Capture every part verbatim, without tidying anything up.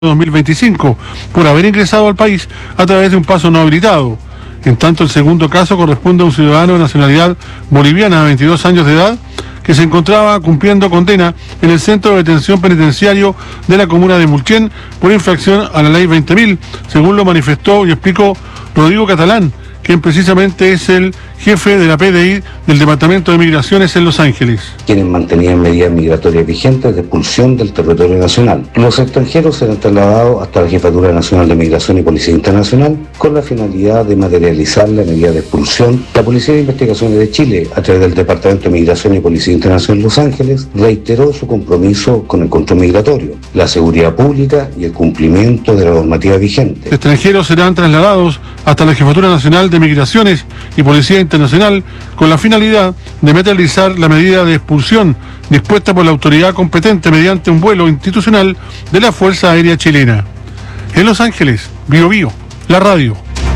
dos mil veinticinco por haber ingresado al país a través de un paso no habilitado. En tanto, el segundo caso corresponde a un ciudadano de nacionalidad boliviana de veintidós años de edad que se encontraba cumpliendo condena en el centro de detención penitenciario de la comuna de Mulchen por infracción a la ley veinte mil, según lo manifestó y explicó Rodrigo Catalán, quien precisamente es el jefe de la P D I del Departamento de Migraciones en Los Ángeles. Quienes mantenían medidas migratorias vigentes de expulsión del territorio nacional. Los extranjeros serán trasladados hasta la Jefatura Nacional de Migración y Policía Internacional con la finalidad de materializar la medida de expulsión. La Policía de Investigaciones de Chile, a través del Departamento de Migración y Policía Internacional en Los Ángeles, reiteró su compromiso con el control migratorio, la seguridad pública y el cumplimiento de la normativa vigente. Los extranjeros serán trasladados hasta la Jefatura Nacional de Migraciones y Policía Internacional con la finalidad de materializar la medida de expulsión dispuesta por la autoridad competente mediante un vuelo institucional de la Fuerza Aérea Chilena. En Los Ángeles, Bio Bio, la radio.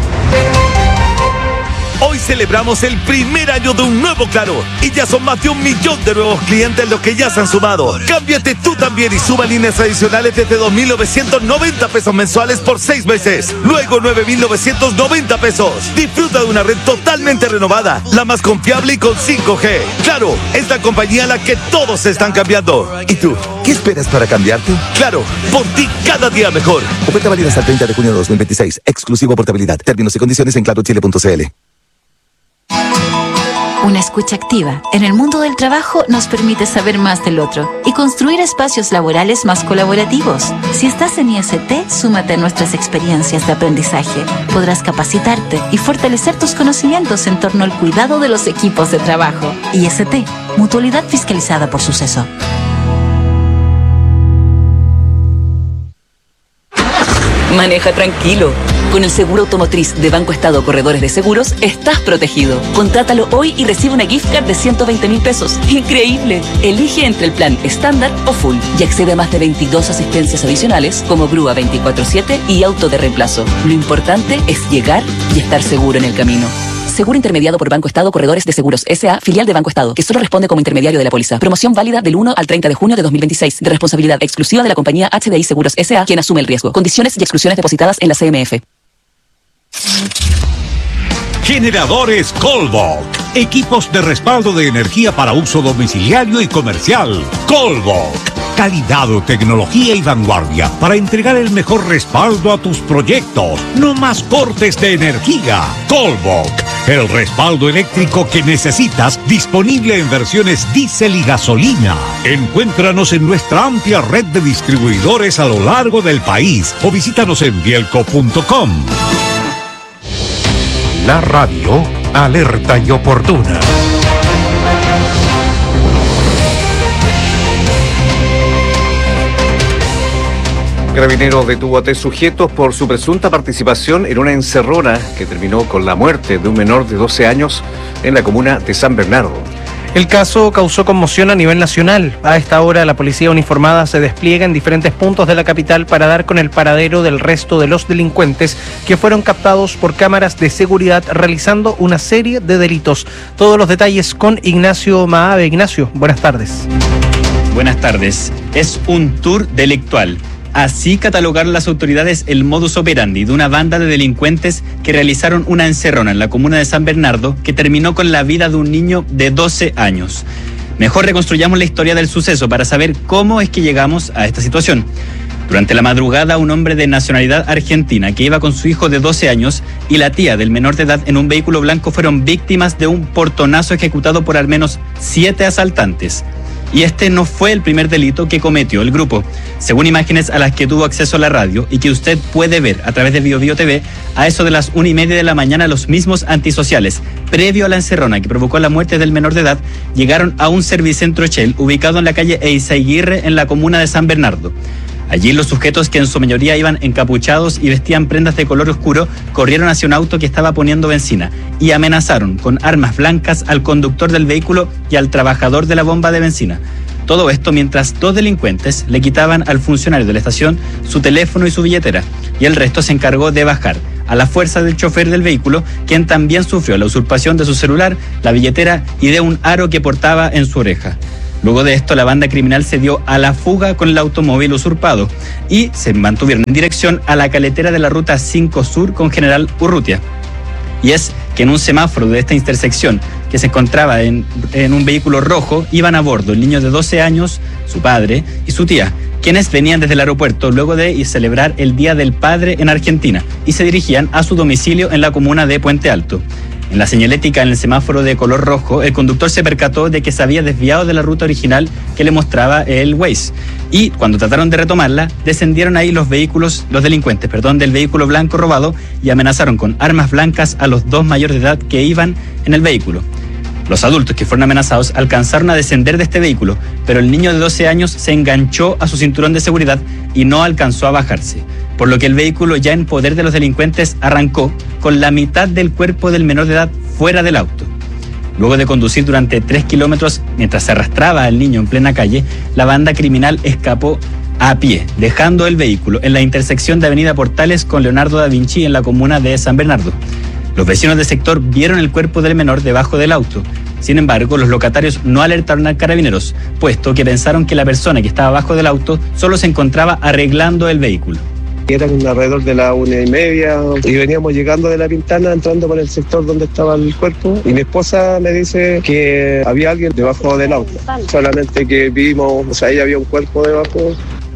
Hoy celebramos el primer año de un nuevo Claro y ya son más de un millón de nuevos clientes los que ya se han sumado. Cámbiate tú también y suma líneas adicionales desde dos mil novecientos noventa pesos mensuales por seis meses. Luego nueve mil novecientos noventa pesos. Disfruta de una red totalmente renovada, la más confiable y con cinco G. Claro, es la compañía a la que todos se están cambiando. ¿Y tú? ¿Qué esperas para cambiarte? Claro, por ti cada día mejor. Oferta válida hasta el treinta de junio de dos mil veintiséis. Exclusivo portabilidad. Términos y condiciones en claro chile punto c l. Una escucha activa en el mundo del trabajo nos permite saber más del otro y construir espacios laborales más colaborativos. Si estás en I S T, súmate a nuestras experiencias de aprendizaje. Podrás capacitarte y fortalecer tus conocimientos en torno al cuidado de los equipos de trabajo. I S T, mutualidad fiscalizada por Suceso. Maneja tranquilo. Con el seguro automotriz de Banco Estado Corredores de Seguros, estás protegido. Contrátalo hoy y recibe una gift card de ciento veinte mil pesos. ¡Increíble! Elige entre el plan estándar o full y accede a más de veintidós asistencias adicionales como grúa veinticuatro siete y auto de reemplazo. Lo importante es llegar y estar seguro en el camino. Seguro intermediado por Banco Estado Corredores de Seguros S A, filial de Banco Estado, que solo responde como intermediario de la póliza. Promoción válida del uno al treinta de junio de dos mil veintiséis, de responsabilidad exclusiva de la compañía H D I Seguros S A, quien asume el riesgo. Condiciones y exclusiones depositadas en la C M F. Generadores Colbok. Equipos de respaldo de energía para uso domiciliario y comercial. Colbok. Calidad, tecnología y vanguardia para entregar el mejor respaldo a tus proyectos. No más cortes de energía. Colbok. El respaldo eléctrico que necesitas, disponible en versiones diésel y gasolina. Encuéntranos en nuestra amplia red de distribuidores a lo largo del país o visítanos en bielco punto com. La radio, alerta y oportuna. Carabineros detuvo a tres sujetos por su presunta participación en una encerrona que terminó con la muerte de un menor de doce años en la comuna de San Bernardo. El caso causó conmoción a nivel nacional. A esta hora, la policía uniformada se despliega en diferentes puntos de la capital para dar con el paradero del resto de los delincuentes que fueron captados por cámaras de seguridad realizando una serie de delitos. Todos los detalles con Ignacio Maave. Ignacio, buenas tardes. Buenas tardes. Es un tour delictual. Así catalogaron las autoridades el modus operandi de una banda de delincuentes que realizaron una encerrona en la comuna de San Bernardo que terminó con la vida de un niño de doce años. Mejor reconstruyamos la historia del suceso para saber cómo es que llegamos a esta situación. Durante la madrugada, un hombre de nacionalidad argentina que iba con su hijo de doce años y la tía del menor de edad en un vehículo blanco fueron víctimas de un portonazo ejecutado por al menos siete asaltantes. Y este no fue el primer delito que cometió el grupo. Según imágenes a las que tuvo acceso la radio y que usted puede ver a través de Bio Bio T V, a eso de las una y media de la mañana los mismos antisociales, previo a la encerrona que provocó la muerte del menor de edad, llegaron a un servicentro Shell ubicado en la calle Eizaguirre en la comuna de San Bernardo. Allí los sujetos, que en su mayoría iban encapuchados y vestían prendas de color oscuro, corrieron hacia un auto que estaba poniendo benzina y amenazaron con armas blancas al conductor del vehículo y al trabajador de la bomba de benzina. Todo esto mientras dos delincuentes le quitaban al funcionario de la estación su teléfono y su billetera, y el resto se encargó de bajar a la fuerza del chofer del vehículo, quien también sufrió la usurpación de su celular, la billetera y de un aro que portaba en su oreja. Luego de esto, la banda criminal se dio a la fuga con el automóvil usurpado y se mantuvieron en dirección a la caletera de la ruta cinco Sur con General Urrutia. Y es que en un semáforo de esta intersección que se encontraba en, en un vehículo rojo, iban a bordo el niño de doce años, su padre y su tía, quienes venían desde el aeropuerto luego de celebrar el Día del Padre en Argentina y se dirigían a su domicilio en la comuna de Puente Alto. En la señalética en el semáforo de color rojo, el conductor se percató de que se había desviado de la ruta original que le mostraba el Waze. Y cuando trataron de retomarla, descendieron ahí los vehículos, los delincuentes, perdón, del vehículo blanco robado y amenazaron con armas blancas a los dos mayores de edad que iban en el vehículo. Los adultos que fueron amenazados alcanzaron a descender de este vehículo, pero el niño de doce años se enganchó a su cinturón de seguridad y no alcanzó a bajarse, por lo que el vehículo, ya en poder de los delincuentes, arrancó con la mitad del cuerpo del menor de edad fuera del auto. Luego de conducir durante tres kilómetros mientras se arrastraba al niño en plena calle, la banda criminal escapó a pie, dejando el vehículo en la intersección de Avenida Portales con Leonardo da Vinci en la comuna de San Bernardo. Los vecinos del sector vieron el cuerpo del menor debajo del auto. Sin embargo, los locatarios no alertaron a carabineros, puesto que pensaron que la persona que estaba abajo del auto solo se encontraba arreglando el vehículo. Eran alrededor de la una y media y veníamos llegando de La Pintana, entrando por el sector donde estaba el cuerpo, y mi esposa me dice que había alguien debajo del auto, solamente que vimos, o sea, ahí había un cuerpo debajo.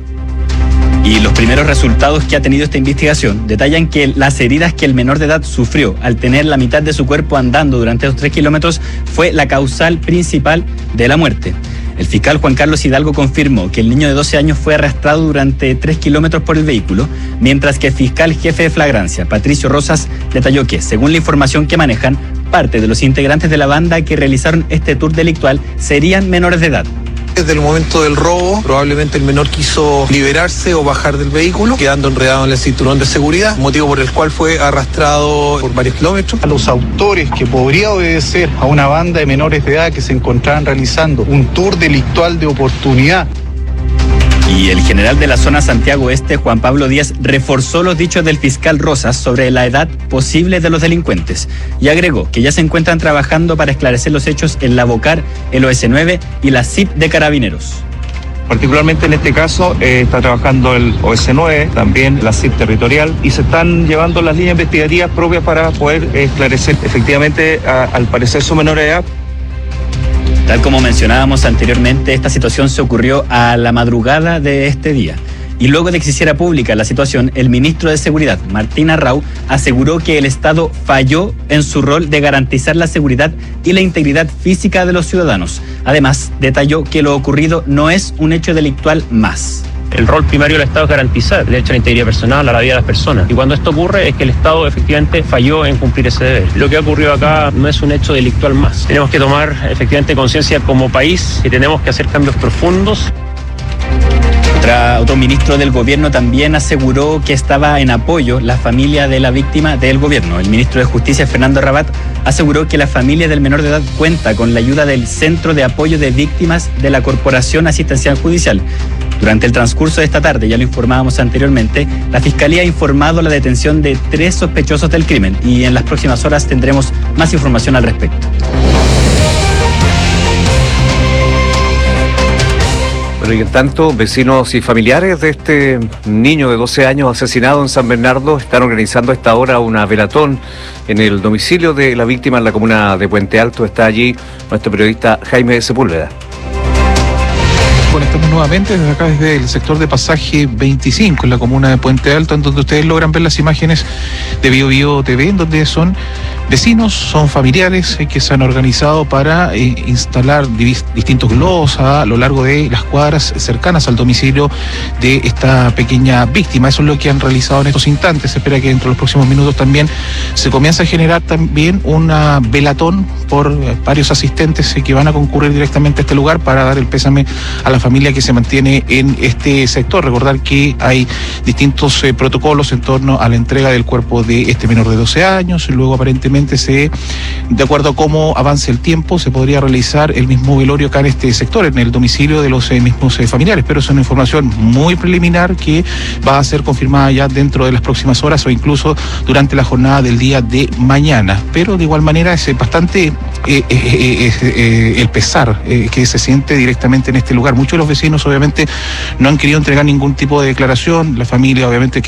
Y los primeros resultados que ha tenido esta investigación detallan que las heridas que el menor de edad sufrió al tener la mitad de su cuerpo andando durante esos tres kilómetros fue la causal principal de la muerte. El fiscal Juan Carlos Hidalgo confirmó que el niño de doce años fue arrastrado durante tres kilómetros por el vehículo, mientras que el fiscal jefe de flagrancia, Patricio Rosas, detalló que, según la información que manejan, parte de los integrantes de la banda que realizaron este tour delictual serían menores de edad. Desde el momento del robo, probablemente el menor quiso liberarse o bajar del vehículo, quedando enredado en el cinturón de seguridad, motivo por el cual fue arrastrado por varios kilómetros. A los autores que podría obedecer a una banda de menores de edad que se encontraban realizando un tour delictual de oportunidad. Y el general de la zona Santiago Este, Juan Pablo Díaz, reforzó los dichos del fiscal Rosas sobre la edad posible de los delincuentes y agregó que ya se encuentran trabajando para esclarecer los hechos en la Bocar, el O S nueve y la C I P de Carabineros. Particularmente en este caso eh, está trabajando el O S nueve, también la C I P territorial, y se están llevando las líneas investigativas propias para poder esclarecer efectivamente, a, al parecer, su menor edad. Tal como mencionábamos anteriormente, esta situación se ocurrió a la madrugada de este día. Y luego de que se hiciera pública la situación, el ministro de Seguridad, Martín Arrau, aseguró que el Estado falló en su rol de garantizar la seguridad y la integridad física de los ciudadanos. Además, detalló que lo ocurrido no es un hecho delictual más. El rol primario del Estado es garantizar el derecho a la integridad personal, a la vida de las personas. Y cuando esto ocurre es que el Estado efectivamente falló en cumplir ese deber. Lo que ha ocurrido acá no es un hecho delictual más. Tenemos que tomar efectivamente conciencia como país que tenemos que hacer cambios profundos. Otra, otro ministro del gobierno también aseguró que estaba en apoyo la familia de la víctima del gobierno. El ministro de Justicia, Fernando Rabat, aseguró que la familia del menor de edad cuenta con la ayuda del Centro de Apoyo de Víctimas de la Corporación Asistencial Judicial. Durante el transcurso de esta tarde, ya lo informábamos anteriormente, la Fiscalía ha informado la detención de tres sospechosos del crimen y en las próximas horas tendremos más información al respecto. Bueno, y en tanto, vecinos y familiares de este niño de doce años asesinado en San Bernardo están organizando a esta hora una velatón en el domicilio de la víctima en la comuna de Puente Alto. Está allí nuestro periodista Jaime Sepúlveda. Conectamos nuevamente desde acá, desde el sector de Pasaje veinticinco, en la comuna de Puente Alto, en donde ustedes logran ver las imágenes de Bio Bio T V, en donde son vecinos, son familiares eh, que se han organizado para eh, instalar divis, distintos globos a lo largo de las cuadras cercanas al domicilio de esta pequeña víctima. Eso es lo que han realizado en estos instantes. Se espera que dentro de los próximos minutos también se comience a generar también una velatón por eh, varios asistentes eh, que van a concurrir directamente a este lugar para dar el pésame a la familia que se mantiene en este sector. Recordar que hay distintos eh, protocolos en torno a la entrega del cuerpo de este menor de doce años, y luego aparentemente se, de acuerdo a cómo avance el tiempo, se podría realizar el mismo velorio acá en este sector, en el domicilio de los eh, mismos eh, familiares, pero es una información muy preliminar que va a ser confirmada ya dentro de las próximas horas o incluso durante la jornada del día de mañana. Pero de igual manera es bastante eh, eh, eh, eh, el pesar eh, que se siente directamente en este lugar. Muchos de los vecinos obviamente no han querido entregar ningún tipo de declaración, la familia obviamente